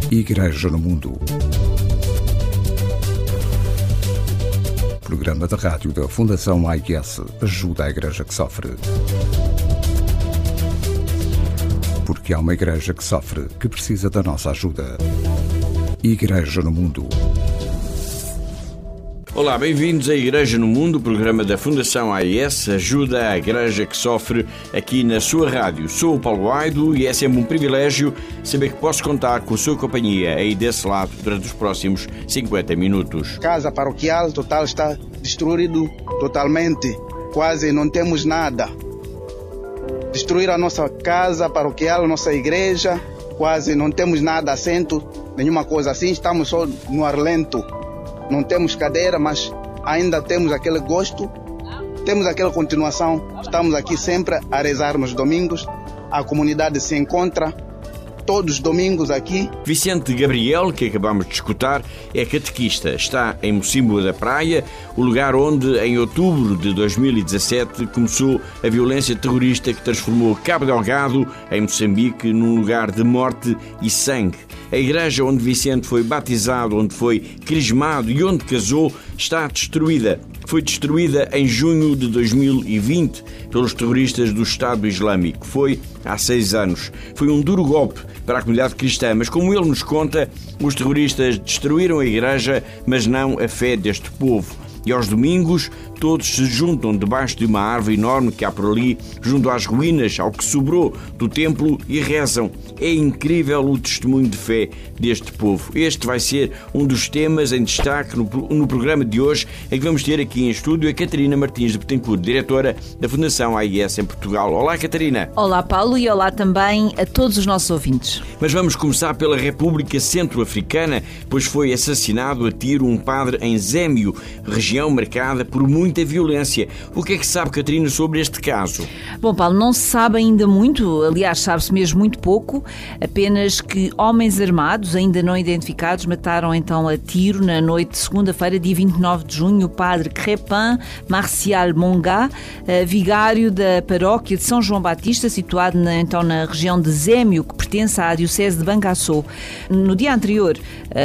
Igreja no Mundo. Programa de rádio da Fundação AIS ajuda a Igreja que sofre. Porque há uma Igreja que sofre, que precisa da nossa ajuda. Igreja no Mundo. Olá, bem-vindos à Igreja no Mundo, o programa da Fundação AIS ajuda a Igreja que sofre aqui na sua rádio. Sou o Paulo Aido e é sempre um privilégio saber que posso contar com a sua companhia aí desse lado durante os próximos 50 minutos. Casa paroquial total está destruído totalmente, quase não temos nada. Destruir a nossa casa paroquial, nossa igreja, quase não temos nada, assento, nenhuma coisa assim, estamos só no ar lento. Não temos cadeira, mas ainda temos aquele gosto, temos aquela continuação. Estamos aqui sempre a rezar nos domingos. A comunidade se encontra todos os domingos aqui. Vicente Gabriel, que acabamos de escutar, é catequista. Está em Mocímboa da Praia, o lugar onde, em outubro de 2017, começou a violência terrorista que transformou Cabo Delgado, em Moçambique, num lugar de morte e sangue. A igreja onde Vicente foi batizado, onde foi crismado e onde casou, está destruída. Foi destruída em junho de 2020 pelos terroristas do Estado Islâmico. Foi há 6 anos. Foi um duro golpe para a comunidade cristã, mas como ele nos conta, os terroristas destruíram a igreja, mas não a fé deste povo. E aos domingos, todos se juntam debaixo de uma árvore enorme que há por ali, junto às ruínas, ao que sobrou do templo, e rezam. É incrível o testemunho de fé deste povo. Este vai ser um dos temas em destaque no programa de hoje, em que vamos ter aqui em estúdio a Catarina Martins de Betancourt, diretora da Fundação AIS em Portugal. Olá, Catarina. Olá, Paulo, e olá também a todos os nossos ouvintes. Mas vamos começar pela República Centro-Africana, pois foi assassinado a tiro um padre em Zémio, região marcada por muita violência. O que é que sabe, Catarina, sobre este caso? Bom, Paulo, não se sabe ainda muito, aliás, sabe-se mesmo muito pouco, apenas que homens armados, ainda não identificados, mataram então a tiro na noite de segunda-feira, dia 29 de junho, o padre Crépin Marcial Monga, vigário da paróquia de São João Batista, situado então na região de Zémio, que pertence à diocese de Bangassou. No dia anterior,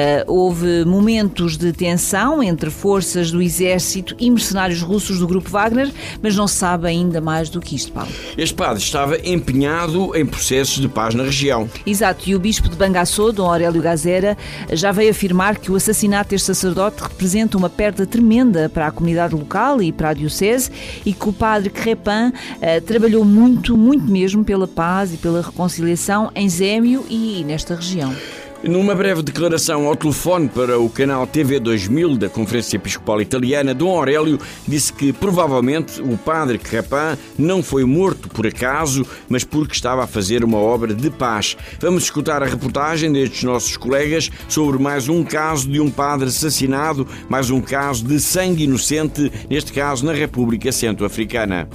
houve momentos de tensão entre forças do exército e mercenários russos do grupo Wagner, mas não se sabe ainda mais do que isto, Paulo. Este padre estava empenhado em processos de paz na região. Exato, e o bispo de Bangassou, Dom Aurélio Gazera, já veio afirmar que o assassinato deste sacerdote representa uma perda tremenda para a comunidade local e para a diocese, e que o padre Crépin trabalhou muito mesmo pela paz e pela reconciliação em Zémio e nesta região. Numa breve declaração ao telefone para o canal TV 2000 da Conferência Episcopal Italiana, Dom Aurélio disse que provavelmente o padre Crépin não foi morto por acaso, mas porque estava a fazer uma obra de paz. Vamos escutar a reportagem destes nossos colegas sobre mais um caso de um padre assassinado, mais um caso de sangue inocente, neste caso na República Centro-Africana.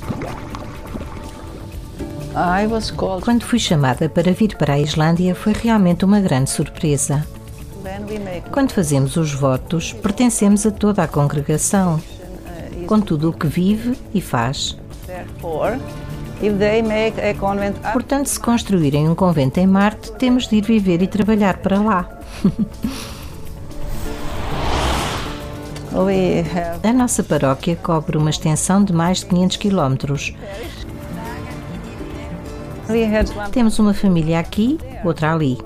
Quando fui chamada para vir para a Islândia, foi realmente uma grande surpresa. Quando fazemos os votos, pertencemos a toda a congregação, com tudo o que vive e faz. Portanto, se construírem um convento em Marte, temos de ir viver e trabalhar para lá. A nossa paróquia cobre uma extensão de mais de 500 quilómetros. Temos uma família aqui, outra ali.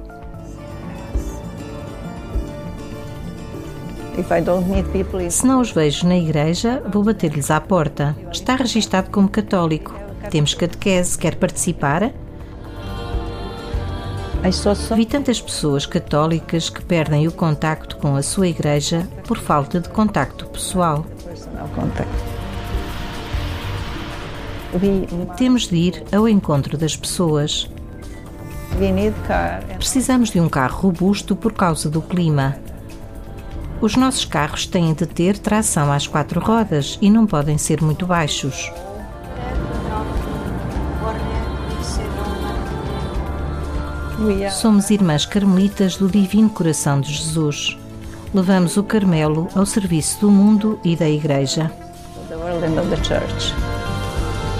Se não os vejo na igreja, vou bater-lhes à porta. Está registado como católico. Temos catequese. Quer participar? Vi tantas pessoas católicas que perdem o contacto com a sua igreja por falta de contacto pessoal. Temos de ir ao encontro das pessoas. Precisamos de um carro robusto por causa do clima. Os nossos carros têm de ter tração às 4 rodas e não podem ser muito baixos. Somos irmãs carmelitas do Divino Coração de Jesus. Levamos o Carmelo ao serviço do mundo e da Igreja.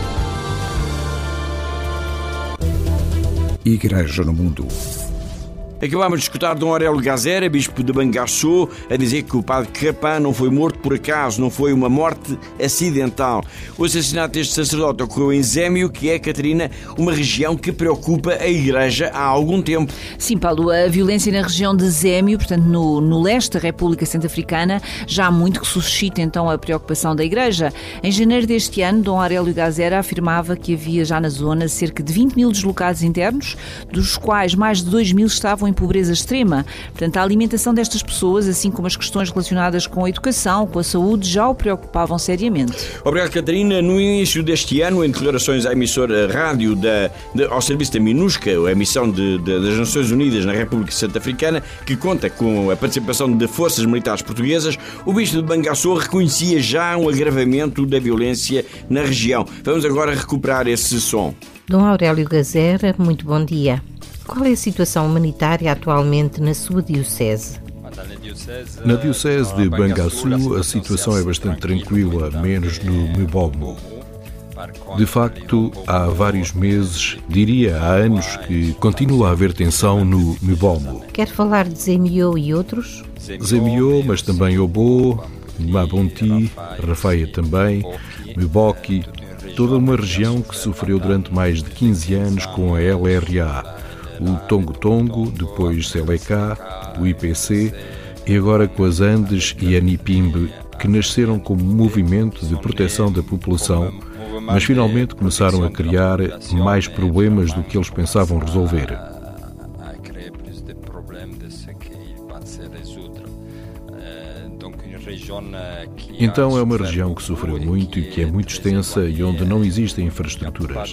Igreja no Mundo. Acabámos de escutar Dom Aurélio Gazera, bispo de Bangassou, a dizer que o padre Crapin não foi morto por acaso, não foi uma morte acidental. O assassinato deste sacerdote ocorreu em Zémio, que é, Catarina, uma região que preocupa a Igreja há algum tempo. Sim, Paulo, a violência na região de Zémio, portanto no leste da República Centro-Africana, já há muito que suscita então a preocupação da Igreja. Em janeiro deste ano, Dom Aurélio Gazera afirmava que havia já na zona cerca de 20 mil deslocados internos, dos quais mais de 2 mil estavam em pobreza extrema. Portanto, a alimentação destas pessoas, assim como as questões relacionadas com a educação, com a saúde, já o preocupavam seriamente. Obrigado, Catarina. No início deste ano, em declarações à emissora rádio ao serviço da MINUSCA, a emissão das Nações Unidas na República Centro-Africana, que conta com a participação de forças militares portuguesas, o bispo de Bangassou reconhecia já um agravamento da violência na região. Vamos agora recuperar esse som. Dom Aurélio Gazera, muito bom dia. Qual é a situação humanitária atualmente na sua diocese? Na diocese de Bangassou, a situação é bastante tranquila, menos no Mbombo. De facto, há vários meses, diria há anos, que continua a haver tensão no Mbombo. Quer falar de Zémio e outros? Zémio, mas também Obo, Mabonti, Rafeia também, Mboki, toda uma região que sofreu durante mais de 15 anos com a LRA, o Tongo-Tongo, depois Seleka, o IPC e agora com as Andes e a Nipimbe, que nasceram como movimento de proteção da população, mas finalmente começaram a criar mais problemas do que eles pensavam resolver. Então é uma região que sofreu muito e que é muito extensa e onde não existem infraestruturas.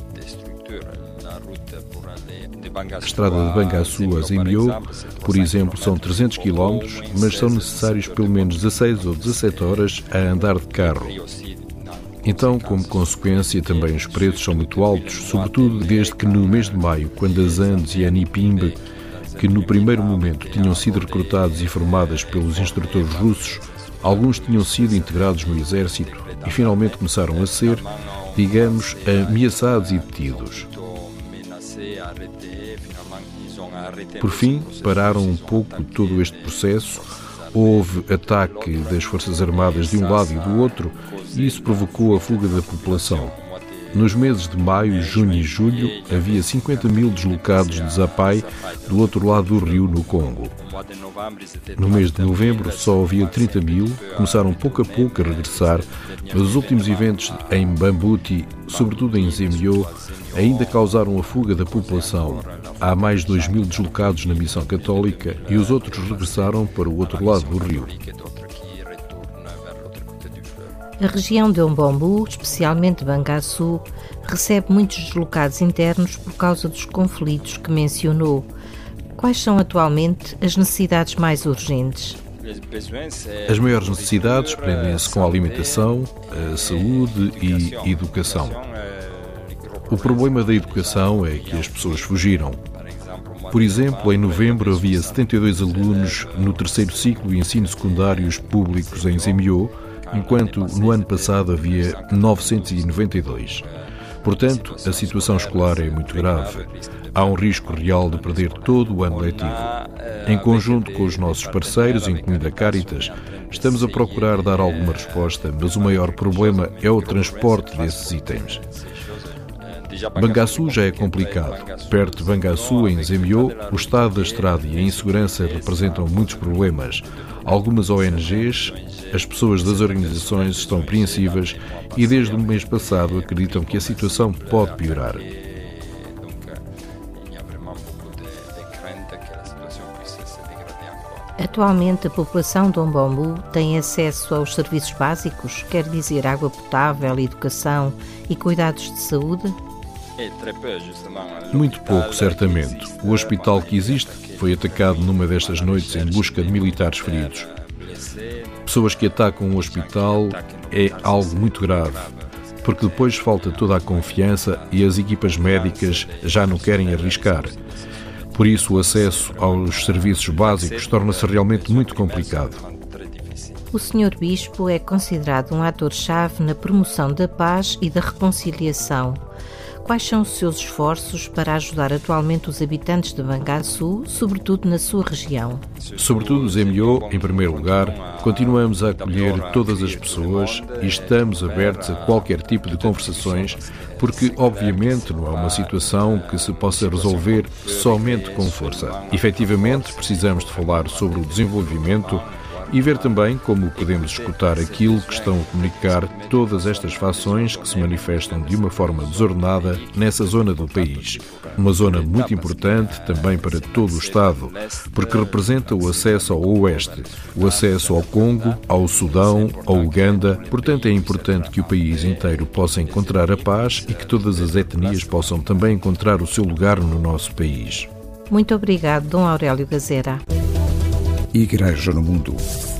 A estrada de Bangassou a Zémio, por exemplo, são 300 km, mas são necessários pelo menos 16 ou 17 horas a andar de carro. Então, como consequência, também os preços são muito altos, sobretudo desde que no mês de maio, quando as Andes e a Nipimbe, que no primeiro momento tinham sido recrutadas e formadas pelos instrutores russos, alguns tinham sido integrados no exército e finalmente começaram a ser, digamos, ameaçados e detidos. Por fim, pararam um pouco todo este processo, houve ataque das Forças Armadas de um lado e do outro e isso provocou a fuga da população. Nos meses de maio, junho e julho, havia 50 mil deslocados de Zapai do outro lado do rio, no Congo. No mês de novembro só havia 30 mil, começaram pouco a pouco a regressar, mas os últimos eventos em Bambuti, sobretudo em Zémio, ainda causaram a fuga da população. Há mais de 2 mil deslocados na Missão Católica e os outros regressaram para o outro lado do rio. A região de Mbombo, especialmente Bangassou, recebe muitos deslocados internos por causa dos conflitos que mencionou. Quais são atualmente as necessidades mais urgentes? As maiores necessidades prendem-se com a alimentação, a saúde e educação. O problema da educação é que as pessoas fugiram. Por exemplo, em novembro havia 72 alunos no terceiro ciclo de ensino secundários públicos em Zémio, enquanto no ano passado havia 992. Portanto, a situação escolar é muito grave. Há um risco real de perder todo o ano letivo. Em conjunto com os nossos parceiros, incluindo a Caritas, estamos a procurar dar alguma resposta, mas o maior problema é o transporte desses itens. Bangassou já é complicado. Perto de Bangassou, em Zémio, o estado da estrada e a insegurança representam muitos problemas. Algumas ONGs, as pessoas das organizações estão apreensivas e desde o mês passado acreditam que a situação pode piorar. Atualmente, a população de Mbombo tem acesso aos serviços básicos, quer dizer água potável, educação e cuidados de saúde? Muito pouco, certamente. O hospital que existe foi atacado numa destas noites em busca de militares feridos. Pessoas que atacam um hospital é algo muito grave, porque depois falta toda a confiança e as equipas médicas já não querem arriscar. Por isso, o acesso aos serviços básicos torna-se realmente muito complicado. O Sr. Bispo é considerado um ator-chave na promoção da paz e da reconciliação. Quais são os seus esforços para ajudar atualmente os habitantes de Bangassou, sobretudo na sua região? Sobretudo os MIO, em primeiro lugar, continuamos a acolher todas as pessoas e estamos abertos a qualquer tipo de conversações, porque, obviamente, não é uma situação que se possa resolver somente com força. Efetivamente, precisamos de falar sobre o desenvolvimento e ver também como podemos escutar aquilo que estão a comunicar todas estas fações que se manifestam de uma forma desordenada nessa zona do país. Uma zona muito importante também para todo o Estado, porque representa o acesso ao Oeste, o acesso ao Congo, ao Sudão, ao Uganda. Portanto, é importante que o país inteiro possa encontrar a paz e que todas as etnias possam também encontrar o seu lugar no nosso país. Muito obrigado, Dom Aurélio Gazera. Igreja no Mundo.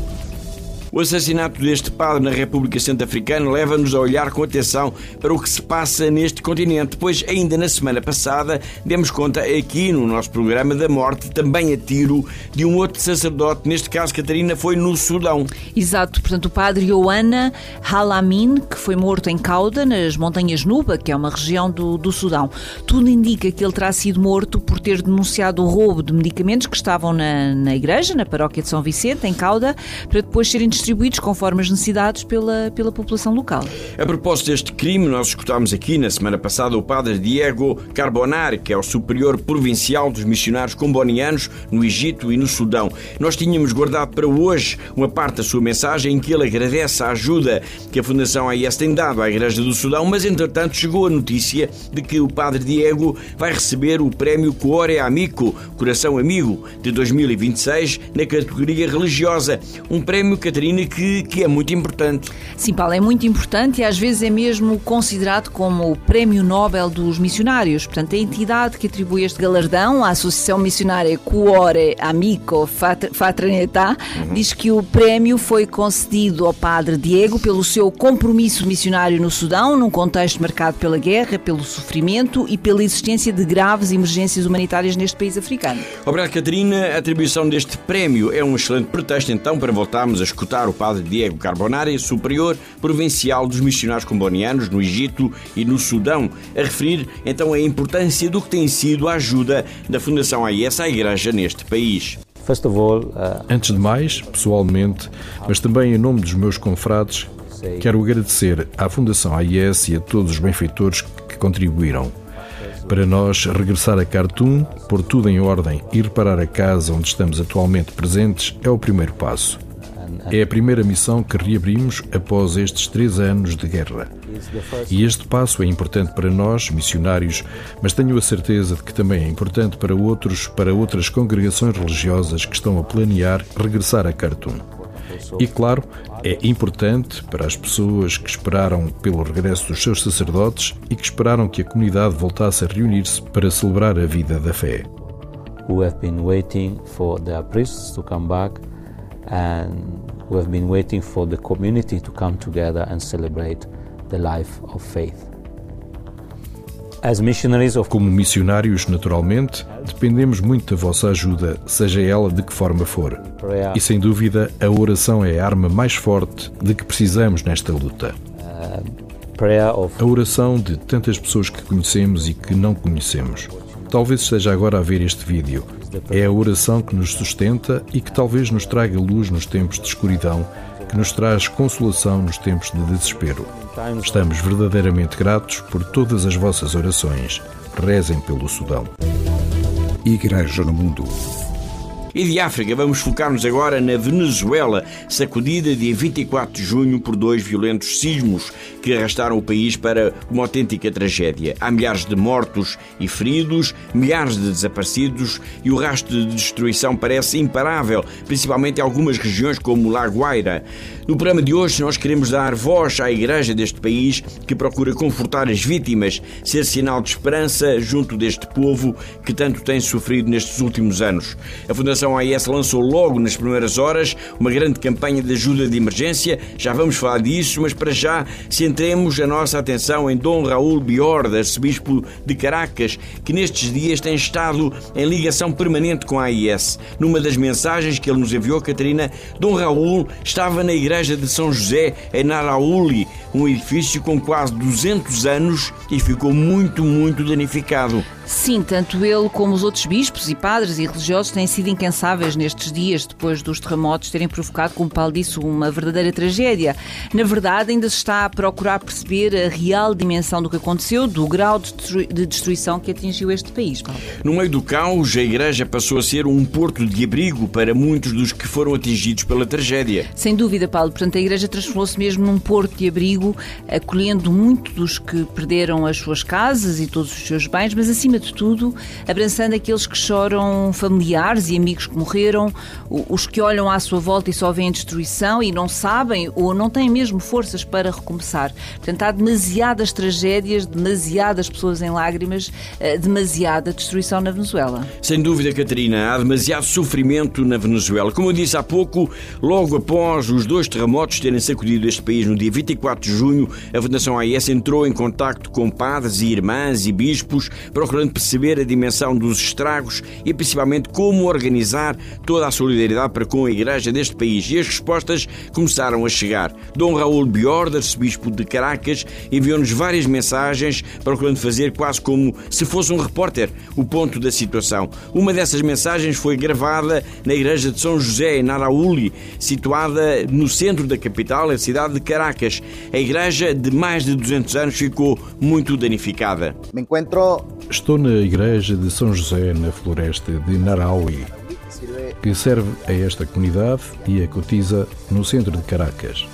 O assassinato deste padre na República Centro-Africana leva-nos a olhar com atenção para o que se passa neste continente, pois ainda na semana passada demos conta aqui no nosso programa da morte, também a tiro, de um outro sacerdote, neste caso, Catarina, foi no Sudão. Exato, portanto o padre Ioana Halamin, que foi morto em Cauda, nas montanhas Nuba, que é uma região do Sudão. Tudo indica que ele terá sido morto por ter denunciado o roubo de medicamentos que estavam na igreja, na paróquia de São Vicente, em Cauda, para depois serem distribuídos conforme as necessidades pela população local. A propósito deste crime, nós escutámos aqui na semana passada o padre Diego Carbonari, que é o superior provincial dos missionários combonianos no Egito e no Sudão. Nós tínhamos guardado para hoje uma parte da sua mensagem em que ele agradece a ajuda que a Fundação AIS tem dado à Igreja do Sudão, mas entretanto chegou a notícia de que o padre Diego vai receber o prémio Cuore Amico, Coração Amigo, de 2026, na categoria religiosa. Um prémio, Catarina, que é muito importante. Sim, Paulo, é muito importante e às vezes é mesmo considerado como o Prémio Nobel dos Missionários. Portanto, a entidade que atribui este galardão, a Associação Missionária Cuore Amico Fraternità, diz que o prémio foi concedido ao padre Diego pelo seu compromisso missionário no Sudão, num contexto marcado pela guerra, pelo sofrimento e pela existência de graves emergências humanitárias neste país africano. Obrigado, Catarina. A atribuição deste prémio é um excelente pretexto, então, para voltarmos a escutar o padre Diego Carbonari, superior provincial dos missionários combonianos no Egito e no Sudão, a referir então a importância do que tem sido a ajuda da Fundação AIS à Igreja neste país. Antes de mais, pessoalmente, mas também em nome dos meus confrades, quero agradecer à Fundação AIS e a todos os benfeitores que contribuíram. Para nós, regressar a Khartoum, pôr tudo em ordem e reparar a casa onde estamos atualmente presentes é o primeiro passo. É a primeira missão que reabrimos após estes 3 anos de guerra. E este passo é importante para nós, missionários, mas tenho a certeza de que também é importante para outras congregações religiosas que estão a planear regressar a Khartoum. E, claro, é importante para as pessoas que esperaram pelo regresso dos seus sacerdotes e que esperaram que a comunidade voltasse a reunir-se para celebrar a vida da fé. We have been waiting for the priests to come back and we have been waiting for the community to come together and celebrate the life of faith. Como missionários, naturalmente, dependemos muito da vossa ajuda, seja ela de que forma for. E, sem dúvida, a oração é a arma mais forte de que precisamos nesta luta. A oração de tantas pessoas que conhecemos e que não conhecemos. Talvez esteja agora a ver este vídeo. É a oração que nos sustenta e que talvez nos traga luz nos tempos de escuridão, que nos traz consolação nos tempos de desespero. Estamos verdadeiramente gratos por todas as vossas orações. Rezem pelo Sudão. Igreja no Mundo. E de África, vamos focar-nos agora na Venezuela, sacudida dia 24 de junho por 2 violentos sismos que arrastaram o país para uma autêntica tragédia. Há milhares de mortos e feridos, milhares de desaparecidos e o rastro de destruição parece imparável, principalmente em algumas regiões como La Guaira. No programa de hoje nós queremos dar voz à Igreja deste país que procura confortar as vítimas, ser sinal de esperança junto deste povo que tanto tem sofrido nestes últimos anos. A Fundação Fundação AIS lançou logo nas primeiras horas uma grande campanha de ajuda de emergência. Já vamos falar disso, mas para já centremos a nossa atenção em Dom Raul Biorda, arcebispo de Caracas, que nestes dias tem estado em ligação permanente com a AIS. Numa das mensagens que ele nos enviou, Catarina, Dom Raul estava na igreja de São José, em Narauli, um edifício com quase 200 anos e ficou muito danificado. Sim, tanto ele como os outros bispos e padres e religiosos têm sido incansáveis nestes dias, depois dos terremotos terem provocado, como Paulo disse, uma verdadeira tragédia. Na verdade, ainda se está a procurar perceber a real dimensão do que aconteceu, do grau de destruição que atingiu este país, Paulo. No meio do caos, a igreja passou a ser um porto de abrigo para muitos dos que foram atingidos pela tragédia. Sem dúvida, Paulo. Portanto, a igreja transformou-se mesmo num porto de abrigo, acolhendo muitos dos que perderam as suas casas e todos os seus bens, mas acima de tudo, abraçando aqueles que choram, familiares e amigos que morreram, os que olham à sua volta e só veem destruição e não sabem ou não têm mesmo forças para recomeçar. Portanto, há demasiadas tragédias, demasiadas pessoas em lágrimas, demasiada destruição na Venezuela. Sem dúvida, Catarina, há demasiado sofrimento na Venezuela. Como eu disse há pouco, logo após os 2 terremotos terem sacudido este país no dia 24 de junho, a Fundação AIS entrou em contacto com padres e irmãs e bispos, procurando perceber a dimensão dos estragos e principalmente como organizar toda a solidariedade para com a igreja deste país. E as respostas começaram a chegar. Dom Raul Biorda, arcebispo de Caracas, enviou-nos várias mensagens, procurando fazer quase como se fosse um repórter o ponto da situação. Uma dessas mensagens foi gravada na igreja de São José, em Narauli, situada no centro da capital, a cidade de Caracas. A igreja, de mais de 200 anos, ficou muito danificada. Estou na igreja de São José, na floresta de Naraui, que serve a esta comunidade e a cotiza no centro de Caracas.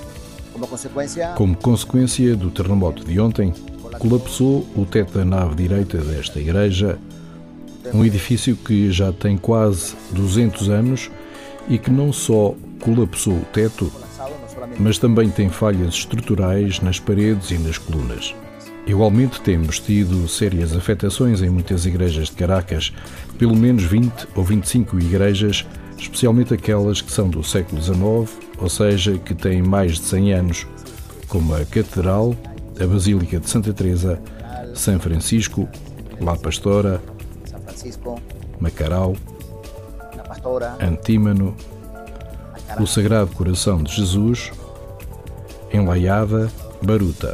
Como consequência do terremoto de ontem, colapsou o teto da nave direita desta igreja, um edifício que já tem quase 200 anos e que não só colapsou o teto, mas também tem falhas estruturais nas paredes e nas colunas. Igualmente temos tido sérias afetações em muitas igrejas de Caracas, pelo menos 20 ou 25 igrejas, especialmente aquelas que são do século XIX, ou seja, que têm mais de 100 anos, como a Catedral, a Basílica de Santa Teresa, São Francisco, La Pastora, Macarau, Antímano, o Sagrado Coração de Jesus, Enlaiada, Baruta.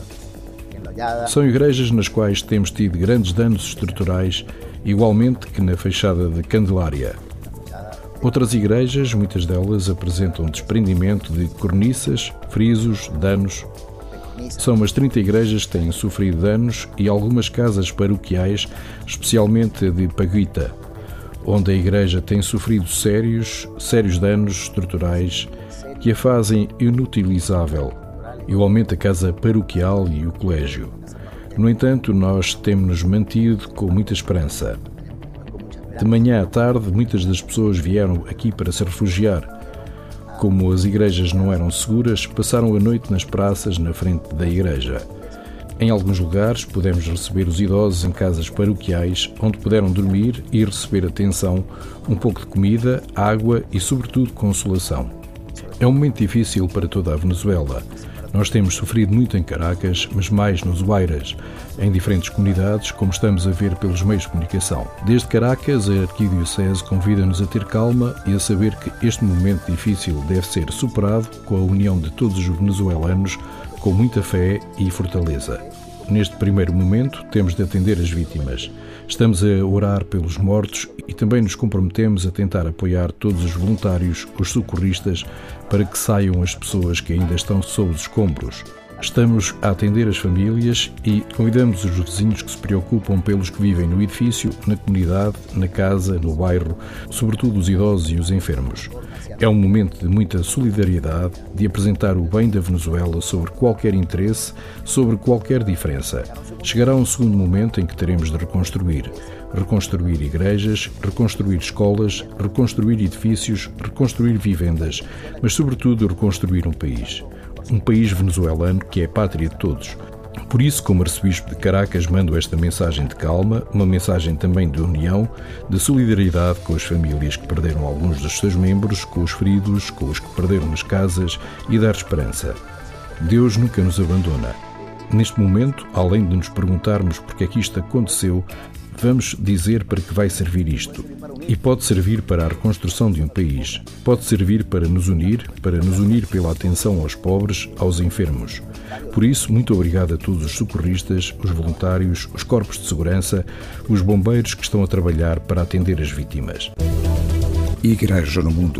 São igrejas nas quais temos tido grandes danos estruturais, igualmente que na fachada de Candelária. Outras igrejas, muitas delas, apresentam desprendimento de corniças, frisos, danos. São umas 30 igrejas que têm sofrido danos e algumas casas paroquiais, especialmente a de Paguita, onde a igreja tem sofrido sérios danos estruturais que a fazem inutilizável. Igualmente a casa paroquial e o colégio. No entanto, nós temos-nos mantido com muita esperança. De manhã à tarde, muitas das pessoas vieram aqui para se refugiar. Como as igrejas não eram seguras, passaram a noite nas praças na frente da igreja. Em alguns lugares, pudemos receber os idosos em casas paroquiais, onde puderam dormir e receber atenção, um pouco de comida, água e, sobretudo, consolação. É um momento difícil para toda a Venezuela. Nós temos sofrido muito em Caracas, mas mais nos Guairas, em diferentes comunidades, como estamos a ver pelos meios de comunicação. Desde Caracas, a Arquidiocese convida-nos a ter calma e a saber que este momento difícil deve ser superado com a união de todos os venezuelanos, com muita fé e fortaleza. Neste primeiro momento, temos de atender as vítimas. Estamos a orar pelos mortos e também nos comprometemos a tentar apoiar todos os voluntários, os socorristas, para que saiam as pessoas que ainda estão sob os escombros. Estamos a atender as famílias e convidamos os vizinhos que se preocupam pelos que vivem no edifício, na comunidade, na casa, no bairro, sobretudo os idosos e os enfermos. É um momento de muita solidariedade, de apresentar o bem da Venezuela sobre qualquer interesse, sobre qualquer diferença. Chegará um segundo momento em que teremos de reconstruir igrejas, reconstruir escolas, reconstruir edifícios, reconstruir vivendas, mas sobretudo reconstruir um país venezuelano que é a pátria de todos. Por isso, como arcebispo de Caracas, mando esta mensagem de calma, uma mensagem também de união, de solidariedade com as famílias que perderam alguns dos seus membros, com os feridos, com os que perderam as casas e dar esperança. Deus nunca nos abandona. Neste momento, além de nos perguntarmos porque é que isto aconteceu, vamos dizer para que vai servir isto. E pode servir para a reconstrução de um país. Pode servir para nos unir pela atenção aos pobres, aos enfermos. Por isso, muito obrigado a todos os socorristas, os voluntários, os corpos de segurança, os bombeiros que estão a trabalhar para atender as vítimas. Igreja no Mundo.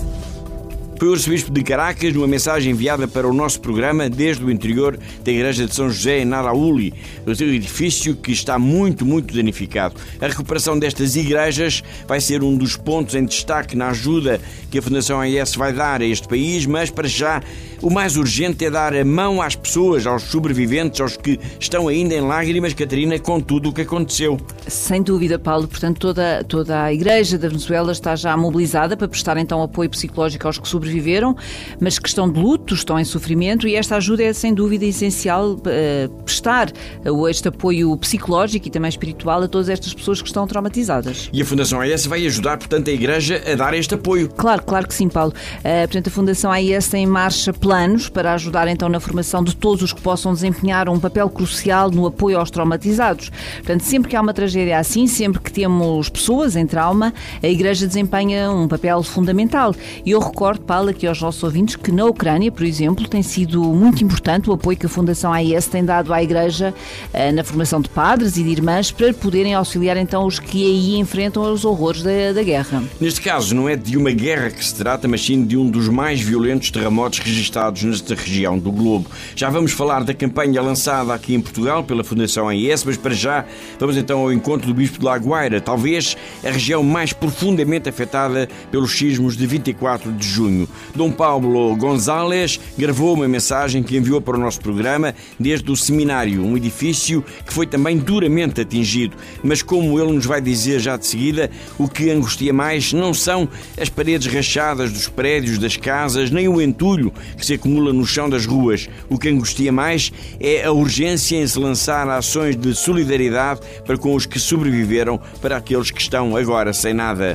Foi o arcebispo de Caracas numa mensagem enviada para o nosso programa desde o interior da Igreja de São José em Narauli, o seu edifício que está muito danificado. A recuperação destas igrejas vai ser um dos pontos em destaque na ajuda que a Fundação AIS vai dar a este país, mas para já o mais urgente é dar a mão às pessoas, aos sobreviventes, aos que estão ainda em lágrimas, Catarina, com tudo o que aconteceu. Sem dúvida, Paulo. Portanto, toda a Igreja da Venezuela está já mobilizada para prestar então apoio psicológico aos que sobreviveram, mas que estão de luto, estão em sofrimento, e esta ajuda é sem dúvida essencial prestar este apoio psicológico e também espiritual a todas estas pessoas que estão traumatizadas. E a Fundação AIS vai ajudar, portanto, a Igreja a dar este apoio. Claro que sim, Paulo. Portanto, a Fundação AIS tem em marcha planos para ajudar então na formação de todos os que possam desempenhar um papel crucial no apoio aos traumatizados. Portanto, sempre que há uma tragédia assim, sempre que temos pessoas em trauma, a Igreja desempenha um papel fundamental. E eu recordo, Paulo, aqui aos nossos ouvintes que na Ucrânia, por exemplo, tem sido muito importante o apoio que a Fundação AIS tem dado à Igreja na formação de padres e de irmãs para poderem auxiliar então os que aí enfrentam os horrores da guerra. Neste caso, não é de uma guerra que se trata, mas sim de um dos mais violentos terremotos registados nesta região do globo. Já vamos falar da campanha lançada aqui em Portugal pela Fundação AIS, mas para já vamos então ao encontro do Bispo de La Guaira, talvez a região mais profundamente afetada pelos sismos de 24 de junho. Dom Pablo González gravou uma mensagem que enviou para o nosso programa desde o seminário, um edifício que foi também duramente atingido, mas como ele nos vai dizer já de seguida, o que angustia mais não são as paredes rachadas dos prédios, das casas, nem o entulho que se acumula no chão das ruas. O que angustia mais é a urgência em se lançar ações de solidariedade para com os que sobreviveram, para aqueles que estão agora sem nada.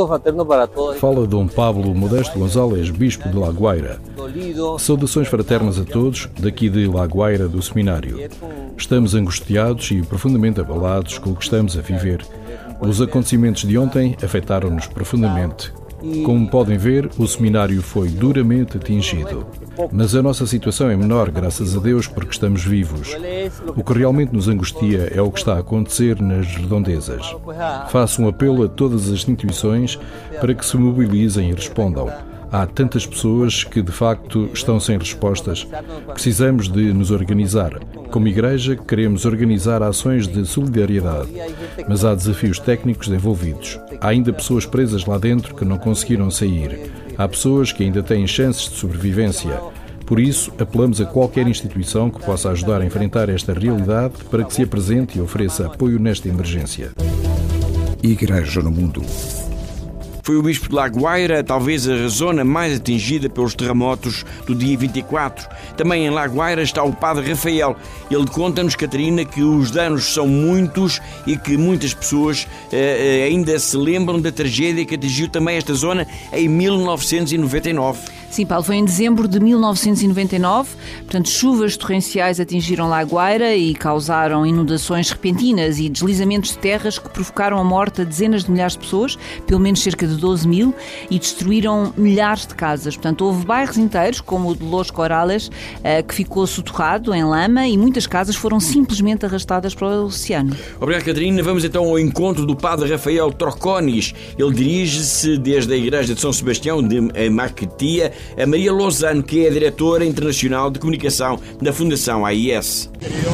Fala Dom Pablo Modesto González, Bispo de La Guaira. Saudações fraternas a todos daqui de La Guaira do Seminário. Estamos angustiados e profundamente abalados com o que estamos a viver. Os acontecimentos de ontem afetaram-nos profundamente. Como podem ver, o seminário foi duramente atingido. Mas a nossa situação é menor, graças a Deus, porque estamos vivos. O que realmente nos angustia é o que está a acontecer nas redondezas. Faço um apelo a todas as instituições para que se mobilizem e respondam. Há tantas pessoas que, de facto, estão sem respostas. Precisamos de nos organizar. Como Igreja, queremos organizar ações de solidariedade, mas há desafios técnicos envolvidos. Há ainda pessoas presas lá dentro que não conseguiram sair. Há pessoas que ainda têm chances de sobrevivência. Por isso, apelamos a qualquer instituição que possa ajudar a enfrentar esta realidade para que se apresente e ofereça apoio nesta emergência. Igreja no Mundo. Foi o Bispo de La Guaira, talvez a zona mais atingida pelos terremotos do dia 24. Também em La Guaira está o Padre Rafael. Ele conta-nos, Catarina, que os danos são muitos e que muitas pessoas ainda se lembram da tragédia que atingiu também esta zona em 1999. Sim, Paulo, foi em dezembro de 1999, portanto, chuvas torrenciais atingiram La Guaira e causaram inundações repentinas e deslizamentos de terras que provocaram a morte de dezenas de milhares de pessoas, pelo menos cerca de 12 mil, e destruíram milhares de casas. Portanto, houve bairros inteiros, como o de Los Corrales, que ficou soterrado em lama e muitas casas foram simplesmente arrastadas para o oceano. Obrigado, Catarina. Vamos então ao encontro do Padre Rafael Troconis. Ele dirige-se desde a Igreja de São Sebastião de Maquetia a Maria Lozano, que é a diretora internacional de comunicação da Fundação AIS.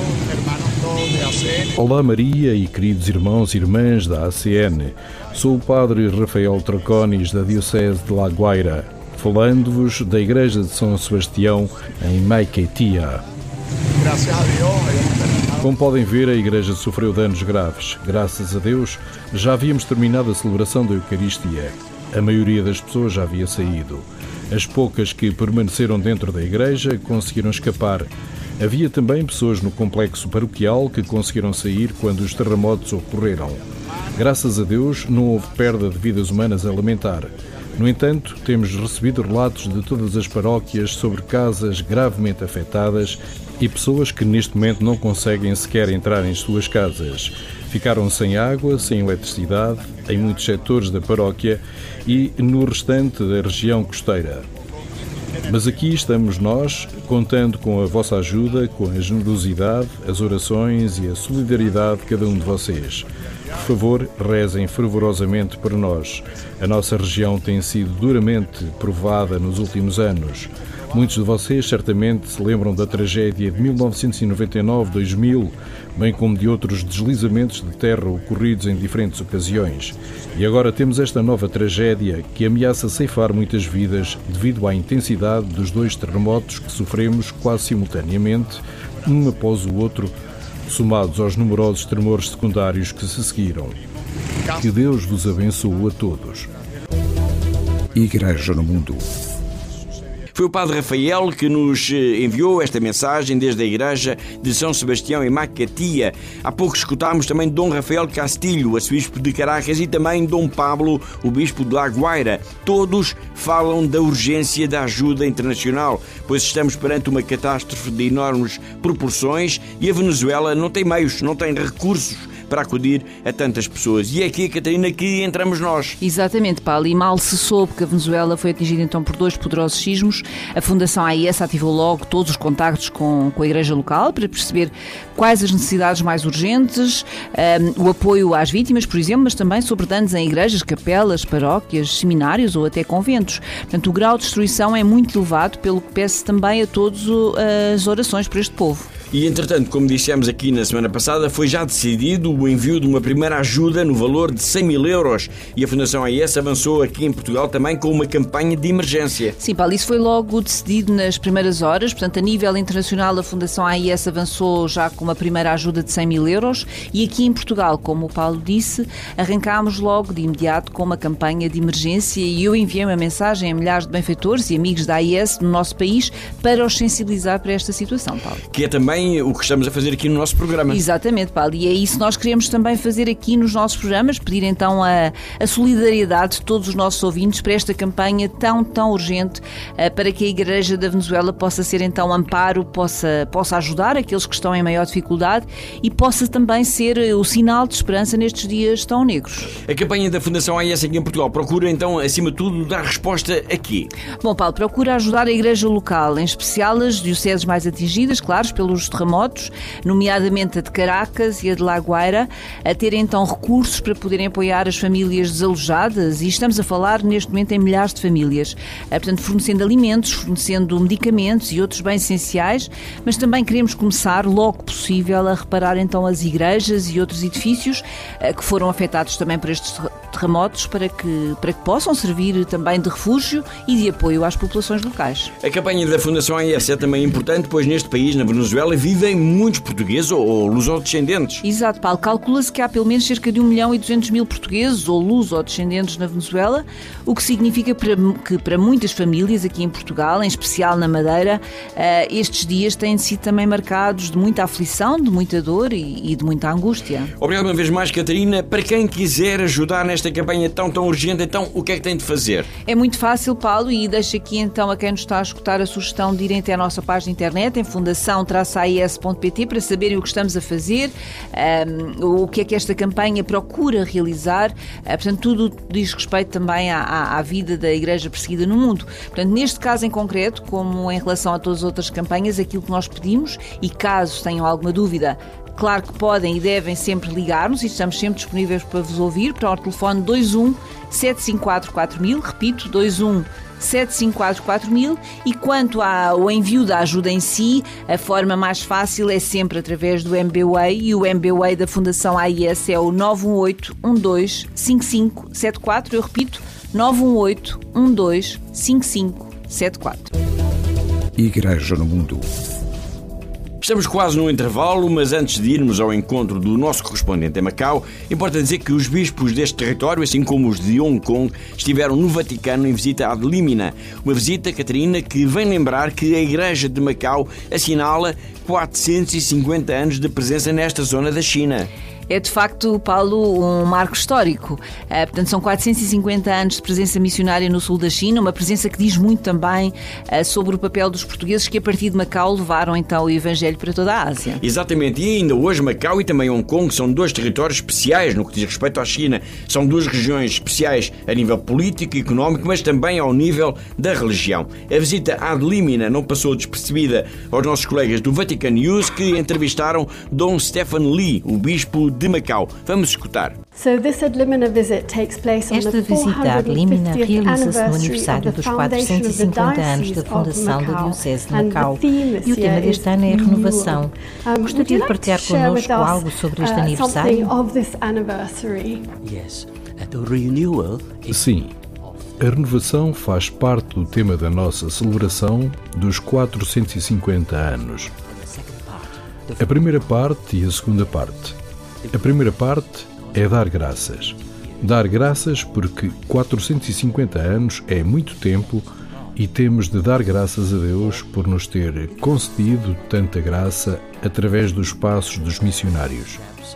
Olá Maria e queridos irmãos e irmãs da ACN. Sou o Padre Rafael Troconis da Diocese de La Guaira, falando-vos da Igreja de São Sebastião em Maiquetia. Como podem ver, a Igreja sofreu danos graves. Graças a Deus, já havíamos terminado a celebração da Eucaristia. A maioria das pessoas já havia saído. As poucas que permaneceram dentro da Igreja conseguiram escapar. Havia também pessoas no complexo paroquial que conseguiram sair quando os terremotos ocorreram. Graças a Deus, não houve perda de vidas humanas a lamentar. No entanto, temos recebido relatos de todas as paróquias sobre casas gravemente afetadas e pessoas que neste momento não conseguem sequer entrar em suas casas. Ficaram sem água, sem eletricidade, em muitos setores da paróquia e no restante da região costeira. Mas aqui estamos nós, contando com a vossa ajuda, com a generosidade, as orações e a solidariedade de cada um de vocês. Por favor, rezem fervorosamente por nós. A nossa região tem sido duramente provada nos últimos anos. Muitos de vocês certamente se lembram da tragédia de 1999-2000, bem como de outros deslizamentos de terra ocorridos em diferentes ocasiões. E agora temos esta nova tragédia que ameaça ceifar muitas vidas devido à intensidade dos 2 terremotos que sofremos quase simultaneamente, um após o outro, somados aos numerosos tremores secundários que se seguiram. Que Deus vos abençoe a todos. Igreja no Mundo. Foi o Padre Rafael que nos enviou esta mensagem desde a Igreja de São Sebastião em Macatia. Há pouco escutámos também Dom Rafael Castilho, arcebispo de Caracas, e também Dom Pablo, o bispo de La Guaira. Todos falam da urgência da ajuda internacional, pois estamos perante uma catástrofe de enormes proporções e a Venezuela não tem meios, não tem recursos para acudir a tantas pessoas. E é aqui, Catarina, que entramos nós. Exatamente, Paulo. E mal se soube que a Venezuela foi atingida então por 2 poderosos sismos, a Fundação AIS ativou logo todos os contactos com a Igreja local para perceber quais as necessidades mais urgentes, o apoio às vítimas, por exemplo, mas também sobre danos em igrejas, capelas, paróquias, seminários ou até conventos. Portanto, o grau de destruição é muito elevado, pelo que peço também a todos as orações por este povo. E, entretanto, como dissemos aqui na semana passada, foi já decidido o envio de uma primeira ajuda no valor de 100 mil euros e a Fundação AIS avançou aqui em Portugal também com uma campanha de emergência. Sim, Paulo, isso foi logo decidido nas primeiras horas. Portanto, a nível internacional, a Fundação AIS avançou já com uma primeira ajuda de 100 mil euros e aqui em Portugal, como o Paulo disse, arrancámos logo de imediato com uma campanha de emergência e eu enviei uma mensagem a milhares de benfeitores e amigos da AIS no nosso país para os sensibilizar para esta situação, Paulo. Que é também o que estamos a fazer aqui no nosso programa. Exatamente, Paulo, e é isso que nós queremos também fazer aqui nos nossos programas, pedir então a solidariedade de todos os nossos ouvintes para esta campanha tão urgente, para que a Igreja da Venezuela possa ser então amparo, possa ajudar aqueles que estão em maior dificuldade e possa também ser o sinal de esperança nestes dias tão negros. A campanha da Fundação AIS aqui em Portugal procura então, acima de tudo, dar resposta aqui. Bom, Paulo, procura ajudar a Igreja local, em especial as dioceses mais atingidas, claro, pelos terremotos, nomeadamente a de Caracas e a de La Guaira, a ter então recursos para poderem apoiar as famílias desalojadas e estamos a falar neste momento em milhares de famílias, portanto fornecendo alimentos, fornecendo medicamentos e outros bens essenciais, mas também queremos começar logo possível a reparar então as igrejas e outros edifícios que foram afetados também por estes terremotos para que possam servir também de refúgio e de apoio às populações locais. A campanha da Fundação AIS é também importante, pois neste país, na Venezuela, vivem muitos portugueses ou lusodescendentes. Exato, Paulo. Calcula-se que há pelo menos cerca de 1.200.000 portugueses ou lusodescendentes na Venezuela, o que significa que para muitas famílias aqui em Portugal, em especial na Madeira, estes dias têm sido também marcados de muita aflição, de muita dor e de muita angústia. Obrigado uma vez mais, Catarina. Para quem quiser ajudar nesta campanha tão urgente, então o que é que tem de fazer? É muito fácil, Paulo, e deixo aqui então a quem nos está a escutar a sugestão de irem até a nossa página de internet em fundação-ais.pt para saberem o que estamos a fazer, o que é que esta campanha procura realizar. Portanto, tudo diz respeito também à vida da Igreja perseguida no mundo. Portanto, neste caso em concreto, como em relação a todas as outras campanhas, aquilo que nós pedimos, e caso tenham alguma dúvida, claro que podem e devem sempre ligar-nos e estamos sempre disponíveis para vos ouvir para o telefone 21 754 4000, repito, 21 754 4000, e quanto ao envio da ajuda em si, a forma mais fácil é sempre através do MBWay e o MBWay da Fundação AIS é o 918 12 5574, eu repito, 918 12 5574. Igreja no Mundo. Estamos quase no intervalo, mas antes de irmos ao encontro do nosso correspondente em Macau, importa dizer que os bispos deste território, assim como os de Hong Kong, estiveram no Vaticano em visita ad limina. Uma visita, Catarina, que vem lembrar que a Igreja de Macau assinala 450 anos de presença nesta zona da China. É, de facto, Paulo, um marco histórico. Portanto, são 450 anos de presença missionária no sul da China, uma presença que diz muito também sobre o papel dos portugueses que, a partir de Macau, levaram então o Evangelho para toda a Ásia. Exatamente, e ainda hoje Macau e também Hong Kong são dois territórios especiais no que diz respeito à China. São duas regiões especiais a nível político e económico, mas também ao nível da religião. A visita ad limina não passou despercebida aos nossos colegas do Vatican News, que entrevistaram Dom Stephen Lee, o bispo de Macau. Vamos escutar. Esta visita ad limina realiza-se no aniversário dos 450 anos da fundação da Diocese de Macau e o tema deste ano é a renovação. Gostaria de partilhar connosco algo sobre este aniversário? Sim. A renovação faz parte do tema da nossa celebração dos 450 anos. A primeira parte e a segunda parte. A primeira parte é dar graças. Dar graças porque 450 anos é muito tempo e temos de dar graças a Deus por nos ter concedido tanta graça através dos passos dos missionários.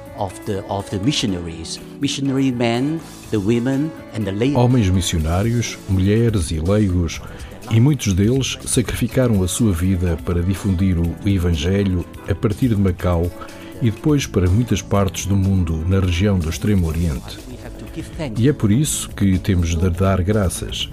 Homens missionários, mulheres e leigos, e muitos deles sacrificaram a sua vida para difundir o Evangelho a partir de Macau e depois para muitas partes do mundo na região do Extremo Oriente. E é por isso que temos de dar graças.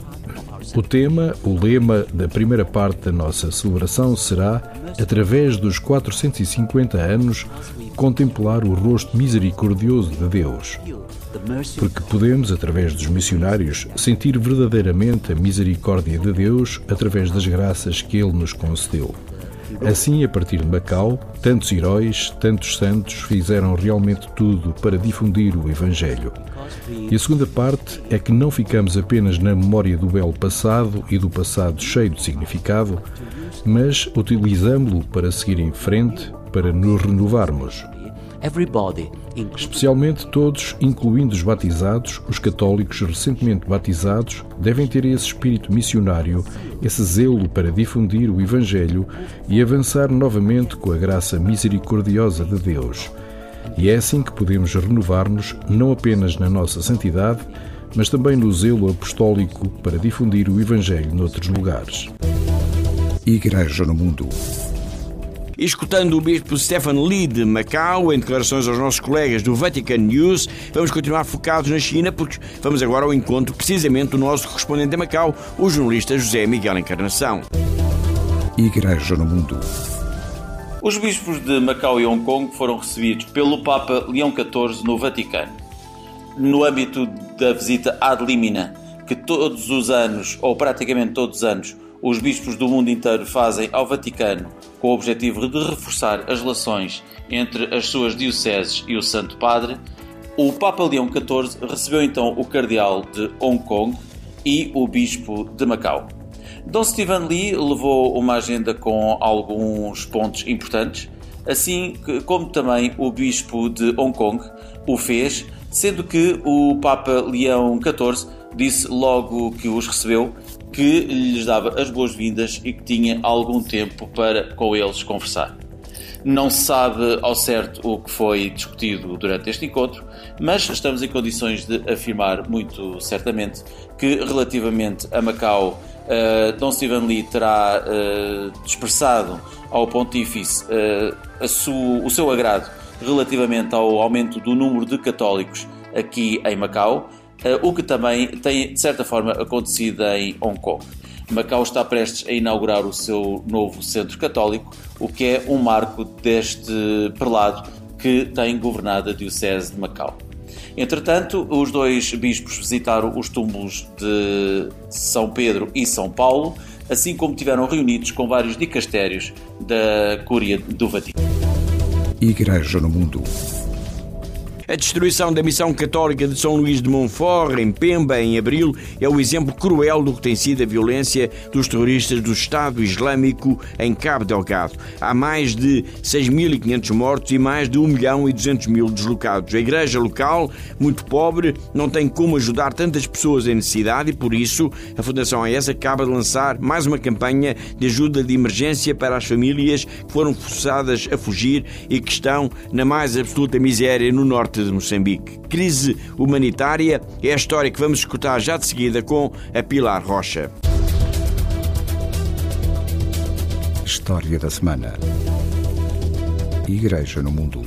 O lema da primeira parte da nossa celebração será, através dos 450 anos, contemplar o rosto misericordioso de Deus. Porque podemos, através dos missionários, sentir verdadeiramente a misericórdia de Deus através das graças que Ele nos concedeu. Assim, a partir de Macau, tantos heróis, tantos santos fizeram realmente tudo para difundir o Evangelho. E a segunda parte é que não ficamos apenas na memória do belo passado e do passado cheio de significado, mas utilizamo-lo para seguir em frente, para nos renovarmos. Especialmente todos, incluindo os batizados, os católicos recentemente batizados, devem ter esse espírito missionário, esse zelo para difundir o Evangelho e avançar novamente com a graça misericordiosa de Deus. E é assim que podemos renovar-nos, não apenas na nossa santidade, mas também no zelo apostólico para difundir o Evangelho noutros lugares. Igreja no Mundo. E escutando o bispo Stephen Lee de Macau, em declarações aos nossos colegas do Vatican News, vamos continuar focados na China, porque vamos agora ao encontro precisamente do nosso correspondente em Macau, o jornalista José Miguel Encarnação. Igreja no Mundo. Os bispos de Macau e Hong Kong foram recebidos pelo Papa Leão XIV no Vaticano. No âmbito da visita ad limina, que todos os anos, ou praticamente todos os anos, os bispos do mundo inteiro fazem ao Vaticano com o objetivo de reforçar as relações entre as suas dioceses e o Santo Padre, o Papa Leão XIV recebeu então o cardeal de Hong Kong e o bispo de Macau. Dom Stephen Lee levou uma agenda com alguns pontos importantes, assim como também o bispo de Hong Kong o fez, sendo que o Papa Leão XIV disse logo que os recebeu que lhes dava as boas-vindas e que tinha algum tempo para com eles conversar. Não se sabe ao certo o que foi discutido durante este encontro, mas estamos em condições de afirmar muito certamente que, relativamente a Macau, Dom Stephen Lee terá expressado ao Pontífice o seu agrado relativamente ao aumento do número de católicos aqui em Macau, o que também tem, de certa forma, acontecido em Hong Kong. Macau está prestes a inaugurar o seu novo centro católico, o que é um marco deste prelado que tem governado a Diocese de Macau. Entretanto, os dois bispos visitaram os túmulos de São Pedro e São Paulo, assim como estiveram reunidos com vários dicastérios da Cúria do Vaticano. Igreja no Mundo. A destruição da missão católica de São Luís de Montfort, em Pemba, em abril, é o exemplo cruel do que tem sido a violência dos terroristas do Estado Islâmico em Cabo Delgado. Há mais de 6.500 mortos e mais de 1.200.000 deslocados. A igreja local, muito pobre, não tem como ajudar tantas pessoas em necessidade e, por isso, a Fundação AES acaba de lançar mais uma campanha de ajuda de emergência para as famílias que foram forçadas a fugir e que estão na mais absoluta miséria no norte de Moçambique. Crise humanitária é a história que vamos escutar já de seguida com a Pilar Rocha. História da semana. Igreja no mundo.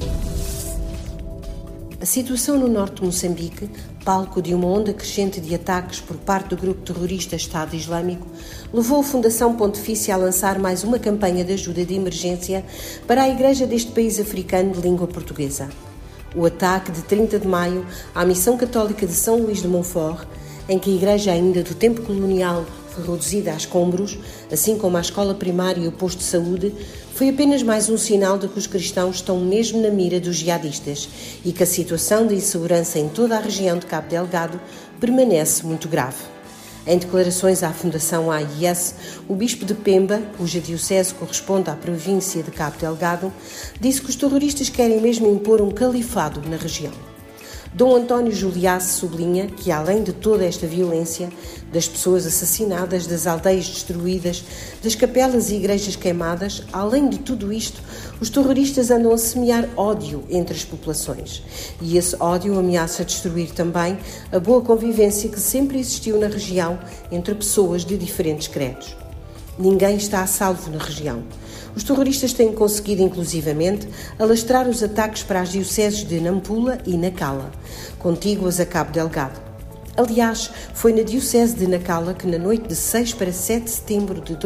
A situação no norte de Moçambique, palco de uma onda crescente de ataques por parte do grupo terrorista Estado Islâmico, levou a Fundação Pontifícia a lançar mais uma campanha de ajuda de emergência para a igreja deste país africano de língua portuguesa. O ataque de 30 de maio à Missão Católica de São Luís de Montfort, em que a igreja ainda do tempo colonial foi reduzida a escombros, assim como a escola primária e o posto de saúde, foi apenas mais um sinal de que os cristãos estão mesmo na mira dos jihadistas e que a situação de insegurança em toda a região de Cabo Delgado permanece muito grave. Em declarações à Fundação AIS, o bispo de Pemba, cuja diocese corresponde à província de Cabo Delgado, disse que os terroristas querem mesmo impor um califado na região. Dom António Juliás sublinha que, além de toda esta violência, das pessoas assassinadas, das aldeias destruídas, das capelas e igrejas queimadas, além de tudo isto, os terroristas andam a semear ódio entre as populações. E esse ódio ameaça destruir também a boa convivência que sempre existiu na região entre pessoas de diferentes credos. Ninguém está a salvo na região. Os terroristas têm conseguido, inclusivamente, alastrar os ataques para as dioceses de Nampula e Nacala, contíguas a Cabo Delgado. Aliás, foi na diocese de Nacala que, na noite de 6 para 7 de setembro de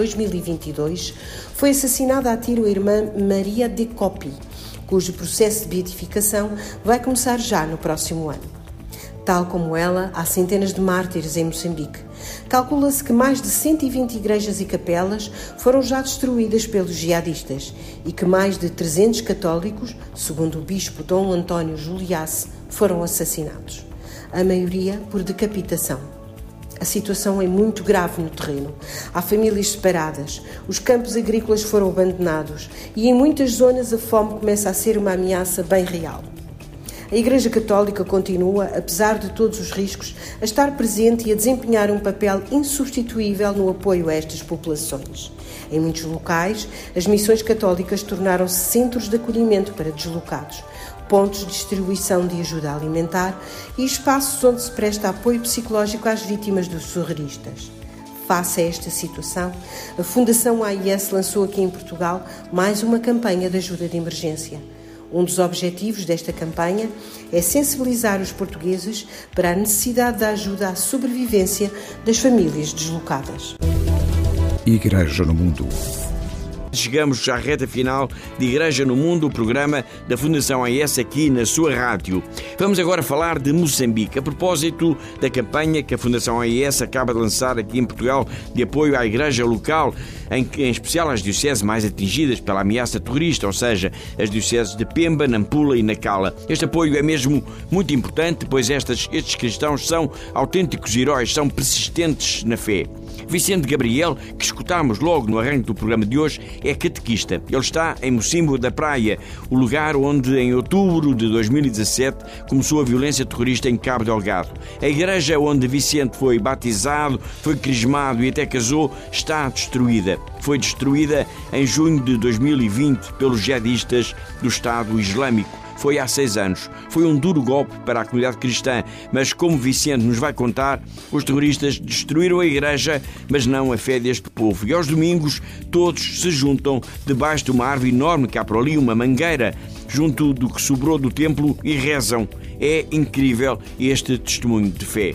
2022, foi assassinada a tiro a irmã Maria de Copi, cujo processo de beatificação vai começar já no próximo ano. Tal como ela, há centenas de mártires em Moçambique. Calcula-se que mais de 120 igrejas e capelas foram já destruídas pelos jihadistas e que mais de 300 católicos, segundo o bispo Dom António Juliás, foram assassinados. A maioria por decapitação. A situação é muito grave no terreno. Há famílias separadas, os campos agrícolas foram abandonados e em muitas zonas a fome começa a ser uma ameaça bem real. A Igreja Católica continua, apesar de todos os riscos, a estar presente e a desempenhar um papel insubstituível no apoio a estas populações. Em muitos locais, as missões católicas tornaram-se centros de acolhimento para deslocados, pontos de distribuição de ajuda alimentar e espaços onde se presta apoio psicológico às vítimas dos terroristas. Face a esta situação, a Fundação AIS lançou aqui em Portugal mais uma campanha de ajuda de emergência. Um dos objetivos desta campanha é sensibilizar os portugueses para a necessidade da ajuda à sobrevivência das famílias deslocadas. Igreja no Mundo. Chegamos à reta final de Igreja no Mundo, o programa da Fundação AES aqui na sua rádio. Vamos agora falar de Moçambique, a propósito da campanha que a Fundação AES acaba de lançar aqui em Portugal de apoio à Igreja local, em especial às dioceses mais atingidas pela ameaça terrorista, ou seja, as dioceses de Pemba, Nampula e Nacala. Este apoio é mesmo muito importante, pois estes cristãos são autênticos heróis, são persistentes na fé. Vicente Gabriel, que escutámos logo no arranque do programa de hoje, é catequista. Ele está em Mocimboa da Praia, o lugar onde, em outubro de 2017, começou a violência terrorista em Cabo Delgado. A igreja onde Vicente foi batizado, foi crismado e até casou, está destruída. Foi destruída em junho de 2020 pelos jihadistas do Estado Islâmico. Foi há 6 anos. Foi um duro golpe para a comunidade cristã, mas como Vicente nos vai contar, os terroristas destruíram a igreja, mas não a fé deste povo. E aos domingos todos se juntam debaixo de uma árvore enorme que há por ali, uma mangueira, junto do que sobrou do templo e rezam. É incrível este testemunho de fé.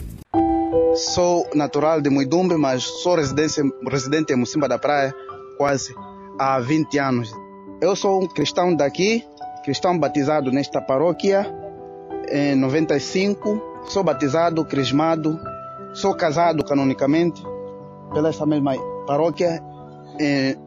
Sou natural de Muidumbe, mas sou residente em Mocimboa da Praia quase há 20 anos. Eu sou um cristão daqui, cristão batizado nesta paróquia em 95, sou batizado, crismado, sou casado canonicamente pela esta mesma paróquia em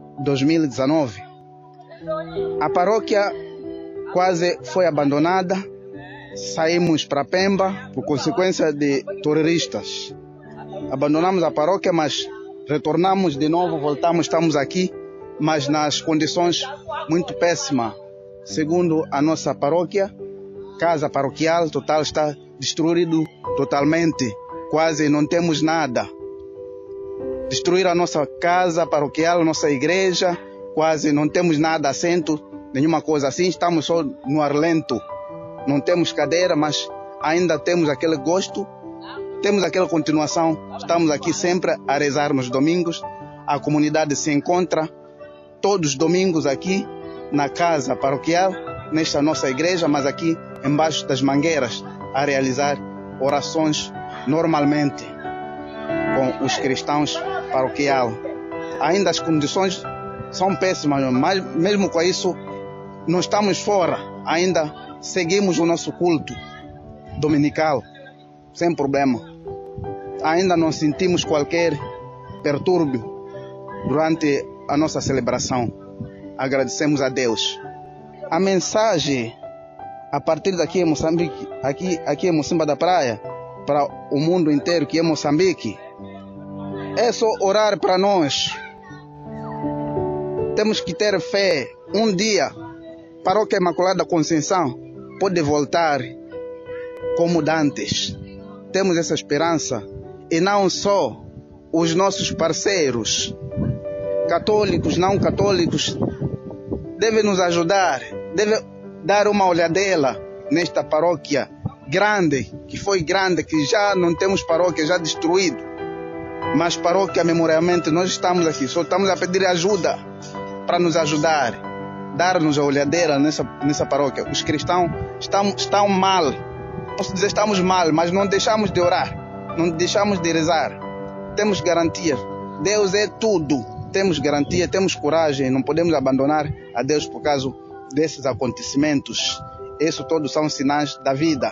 2019. A paróquia quase foi abandonada saímos para Pemba por consequência de terroristas. Abandonamos a paróquia, mas retornamos de novo, voltamos, estamos aqui, mas nas condições muito péssimas. Segundo a nossa paróquia, casa paroquial total está destruído totalmente, quase não temos nada. Destruir a nossa casa paroquial, nossa igreja, quase não temos nada, assento, nenhuma coisa assim, estamos só no ar lento. Não temos cadeira, mas ainda temos aquele gosto, temos aquela continuação. Estamos aqui sempre a rezar nos domingos. A comunidade se encontra todos os domingos aqui na casa paroquial, nesta nossa igreja, mas aqui embaixo das mangueiras, a realizar orações normalmente com os cristãos paroquial. Ainda as condições são péssimas, mas mesmo com isso não estamos fora, ainda seguimos o nosso culto dominical sem problema. Ainda não sentimos qualquer perturbio durante a nossa celebração. Agradecemos a Deus. A mensagem a partir daqui em Moçambique, aqui em Mocimba da Praia, para o mundo inteiro que é Moçambique, é só orar para nós. Temos que ter fé. Um dia, Paróquia Imaculada Conceição pode voltar como dantes. Temos essa esperança. E não só os nossos parceiros, católicos, não católicos, devem nos ajudar, devem dar uma olhadela nesta paróquia grande, que foi grande, que já não temos paróquia, já destruído. Mas paróquia, memorialmente, nós estamos aqui, só estamos a pedir ajuda para nos ajudar, dar-nos a olhadeira nessa paróquia. Os cristãos estão mal, posso dizer estamos mal, mas não deixamos de orar, não deixamos de rezar. Temos garantia, Deus é tudo, temos garantia, temos coragem, não podemos abandonar a Deus por causa desses acontecimentos. Isso todos são sinais da vida.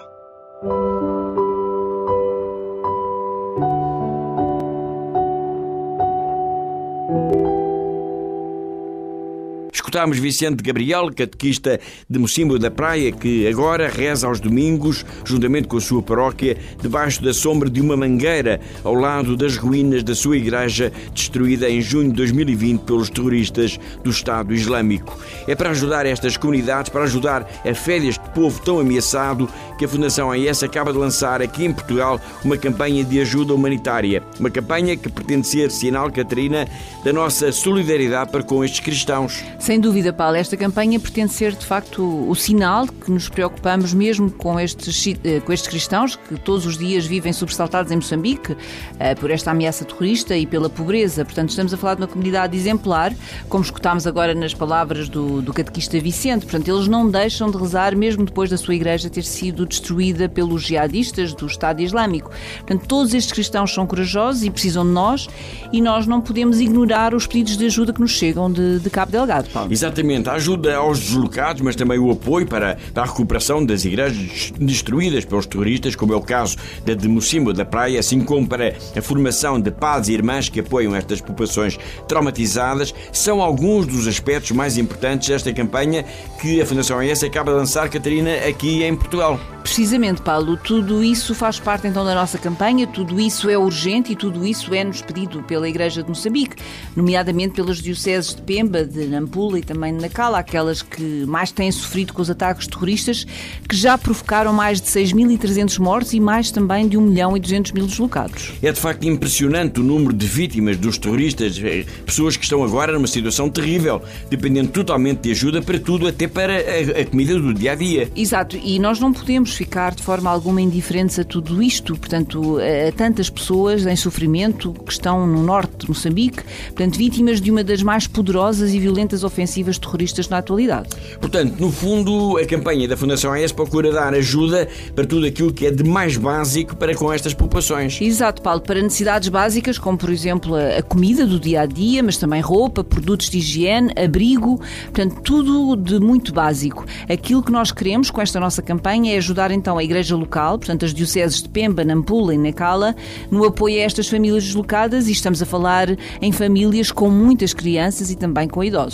Escutámos Vicente Gabriel, catequista de Mocimbo da Praia, que agora reza aos domingos, juntamente com a sua paróquia, debaixo da sombra de uma mangueira, ao lado das ruínas da sua igreja, destruída em junho de 2020 pelos terroristas do Estado Islâmico. É para ajudar estas comunidades, para ajudar a fé deste povo tão ameaçado, que a Fundação AES acaba de lançar aqui em Portugal uma campanha de ajuda humanitária. Uma campanha que pretende ser sinal, Catarina, da nossa solidariedade para com estes cristãos. Sem dúvida, Paulo, esta campanha pretende ser, de facto, o sinal que nos preocupamos mesmo com estes cristãos que todos os dias vivem sobressaltados em Moçambique por esta ameaça terrorista e pela pobreza. Portanto, estamos a falar de uma comunidade exemplar, como escutámos agora nas palavras do catequista Vicente. Portanto, eles não deixam de rezar mesmo depois da sua igreja ter sido destruída pelos jihadistas do Estado Islâmico. Portanto, todos estes cristãos são corajosos e precisam de nós, e nós não podemos ignorar os pedidos de ajuda que nos chegam de Cabo Delgado, Paulo. Exatamente, a ajuda aos deslocados, mas também o apoio para a recuperação das igrejas destruídas pelos terroristas, como é o caso da de Mocimbo da Praia, assim como para a formação de padres e irmãs que apoiam estas populações traumatizadas, são alguns dos aspectos mais importantes desta campanha que a Fundação AES acaba de lançar, Catarina, aqui em Portugal. Precisamente, Paulo, tudo isso faz parte então da nossa campanha, tudo isso é urgente e tudo isso é-nos pedido pela Igreja de Moçambique, nomeadamente pelas dioceses de Pemba, de Nampula e também de Nacala, aquelas que mais têm sofrido com os ataques terroristas, que já provocaram mais de 6.300 mortos e mais também de 1.200.000 deslocados. É de facto impressionante o número de vítimas dos terroristas, pessoas que estão agora numa situação terrível, dependendo totalmente de ajuda para tudo, até para a comida do dia-a-dia. Exato, e nós não podemos ficar de forma alguma indiferentes a tudo isto, portanto, a tantas pessoas em sofrimento que estão no norte de Moçambique, portanto, vítimas de uma das mais poderosas e violentas ofensivas terroristas na atualidade. Portanto, no fundo, a campanha da Fundação AES procura dar ajuda para tudo aquilo que é de mais básico para com estas populações. Exato, Paulo, para necessidades básicas, como por exemplo a comida do dia-a-dia, mas também roupa, produtos de higiene, abrigo, portanto, tudo de muito básico. Aquilo que nós queremos com esta nossa campanha é ajudar então a Igreja local, portanto as dioceses de Pemba, Nampula e Nacala, no apoio a estas famílias deslocadas, e estamos a falar em famílias com muitas crianças e também com idosos. Paulo. E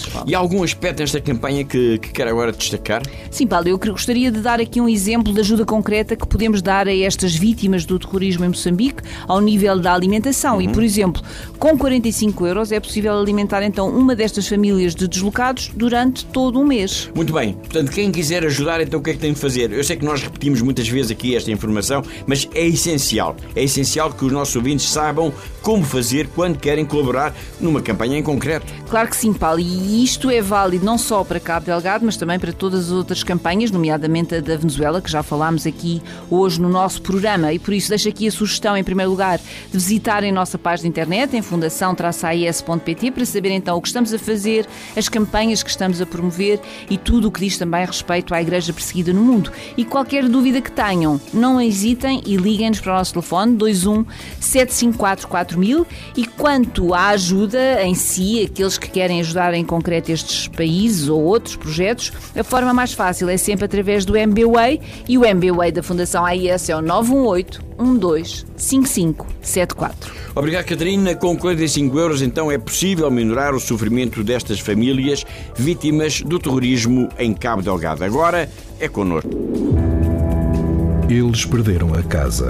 algum aspecto nesta campanha que quer agora destacar? Sim, Paulo, eu gostaria de dar aqui um exemplo de ajuda concreta que podemos dar a estas vítimas do terrorismo em Moçambique ao nível da alimentação. E, por exemplo, com 45 euros é possível alimentar então uma destas famílias de deslocados durante todo um mês. Muito bem. Portanto, quem quiser ajudar, então o que é que tem de fazer? Eu sei que nós repetimos muitas vezes aqui esta informação, mas é essencial. É essencial que os nossos ouvintes saibam como fazer quando querem colaborar numa campanha em concreto. Claro que sim, Paulo, e isto é válido não só para Cabo Delgado, mas também para todas as outras campanhas, nomeadamente a da Venezuela, que já falámos aqui hoje no nosso programa, e por isso deixo aqui a sugestão, em primeiro lugar, de visitarem a nossa página de internet, em fundação-ais.pt, para saber então o que estamos a fazer, as campanhas que estamos a promover e tudo o que diz também a respeito à Igreja perseguida no mundo. E qualquer dúvida que tenham, não hesitem e liguem-nos para o nosso telefone 21 754 4000. E quanto à ajuda em si, aqueles que querem ajudar em concreto estes países ou outros projetos, a forma mais fácil é sempre através do MBWay, e o MBWay da Fundação AIS é o 918-125574. Obrigado, Catarina. Com 45 euros, então, é possível minorar o sofrimento destas famílias vítimas do terrorismo em Cabo Delgado. Agora é connosco. Eles perderam a casa.